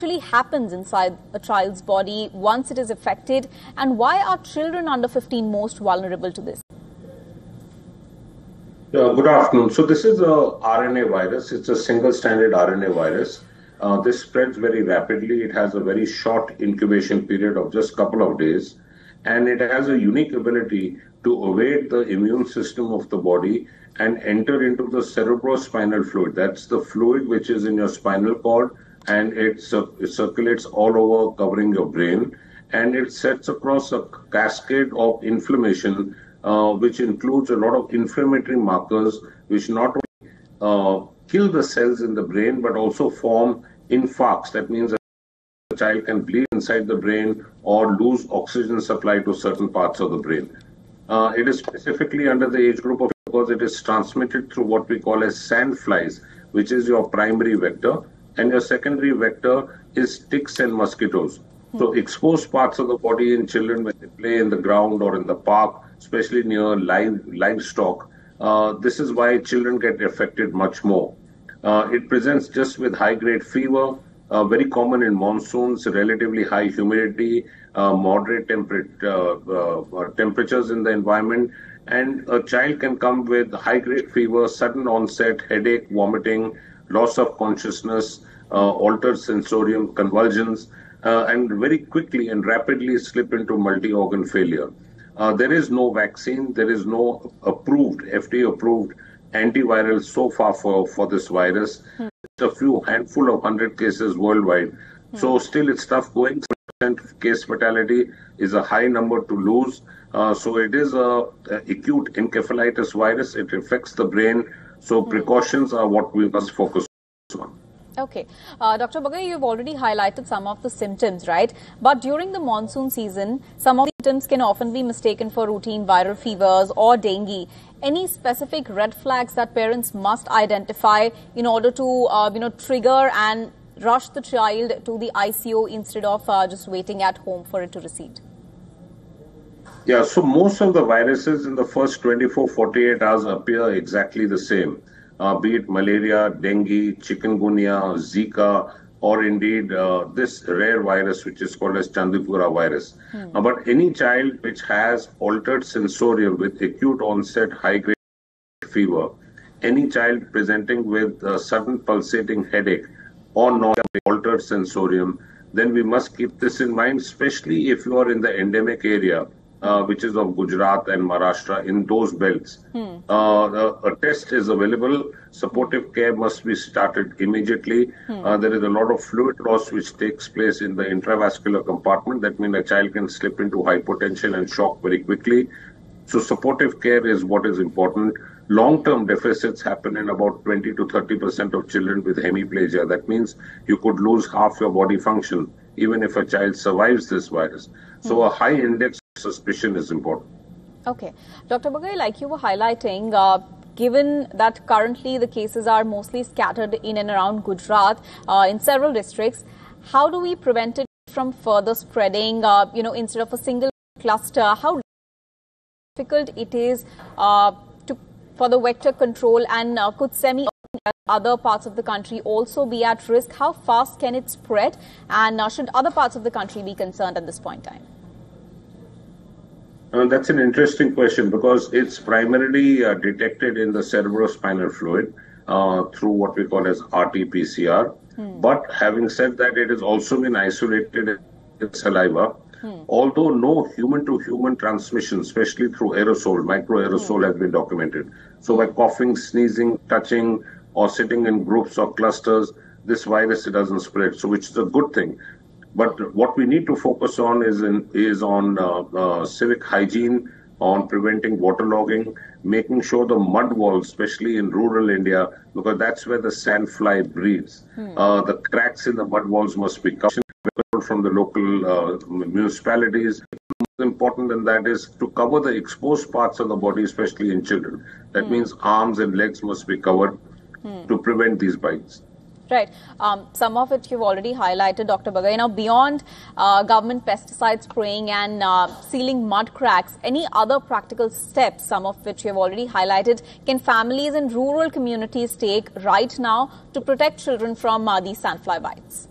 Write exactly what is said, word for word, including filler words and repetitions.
actually happens inside a child's body once it is affected, and why are children under fifteen most vulnerable to this? Uh, good afternoon. So this is a R N A virus. It's a single-stranded R N A virus. Uh, this spreads very rapidly. It has a very short incubation period of just a couple of days, and it has a unique ability to evade the immune system of the body and enter into the cerebrospinal fluid. That's the fluid which is in your spinal cord, and it, it circulates all over, covering your brain, and it sets across a cascade of inflammation, uh, which includes a lot of inflammatory markers, which not only uh, kill the cells in the brain, but also form infarcts. That means a child can bleed inside the brain or lose oxygen supply to certain parts of the brain. Uh, it is specifically under the age group of because it is transmitted through what we call as sand flies, which is your primary vector, and your secondary vector is ticks and mosquitoes. Hmm. So exposed parts of the body in children when they play in the ground or in the park, especially near live, livestock, uh, this is why children get affected much more. Uh, it presents just with high-grade fever, uh, very common in monsoons, relatively high humidity, uh, moderate temper uh, uh, temperatures in the environment, and a child can come with high-grade fever, sudden onset, headache, vomiting, loss of consciousness, uh, altered sensorium, convulsions, uh, and very quickly and rapidly slip into multi-organ failure. Uh, there is no vaccine, there is no approved, F D A-approved antiviral so far for, for this virus. Hmm. It's a few handful of one hundred cases worldwide. Hmm. So still it's tough going. Case fatality is a high number to lose. Uh, so it is a, a acute encephalitis virus. It affects the brain. So hmm. precautions are what we must focus on. Okay. Uh, Doctor Bagai, you've already highlighted some of the symptoms, right? But during the monsoon season, some of the symptoms can often be mistaken for routine viral fevers or dengue. Any specific red flags that parents must identify in order to, uh, you know, trigger and rush the child to the I C U instead of uh, just waiting at home for it to recede? Yeah, so most of the viruses in the first twenty-four to forty-eight hours appear exactly the same. Uh, be it malaria, dengue, chikungunya, Zika, or indeed uh, this rare virus which is called as Chandipura virus. Hmm. Uh, but any child which has altered sensorium with acute onset high-grade fever, any child presenting with a sudden pulsating headache or non-altered sensorium, then we must keep this in mind, especially if you are in the endemic area, Uh, which is of Gujarat and Maharashtra, in those belts. Hmm. Uh, a, a test is available. Supportive care must be started immediately. Hmm. Uh, there is a lot of fluid loss which takes place in the intravascular compartment. That means a child can slip into hypotension and shock very quickly. So supportive care is what is important. Long-term deficits happen in about twenty to thirty percent of children with hemiplegia. That means you could lose half your body function even if a child survives this virus. So hmm. a high index of suspicion is important. Okay. Doctor Bagai, like you were highlighting, uh, given that currently the cases are mostly scattered in and around Gujarat, uh, in several districts, how do we prevent it from further spreading, uh, you know, instead of a single cluster? How difficult it is uh, to for the vector control, and uh, could semi other parts of the country also be at risk? How fast can it spread, and uh, should other parts of the country be concerned at this point in time? Uh, that's an interesting question because it's primarily uh, detected in the cerebrospinal fluid uh, through what we call as R T P C R. Hmm. But having said that, it has also been isolated in saliva. Hmm. Although no human-to-human transmission, especially through aerosol, microaerosol hmm. has been documented. So by coughing, sneezing, touching, or sitting in groups or clusters, this virus it doesn't spread. So which is a good thing. But what we need to focus on is in, is on uh, uh, civic hygiene, on preventing waterlogging, making sure the mud walls, especially in rural India, because that's where the sand fly breeds. Hmm. Uh, the cracks in the mud walls must be covered from the local uh, municipalities. Most important than that is to cover the exposed parts of the body, especially in children. That hmm. means arms and legs must be covered hmm. to prevent these bites. Right. Um, some of it you've already highlighted, Doctor Bagai. Now, beyond uh, government pesticide spraying and uh, sealing mud cracks, any other practical steps, some of which you've already highlighted, can families in rural communities take right now to protect children from uh, these sandfly bites?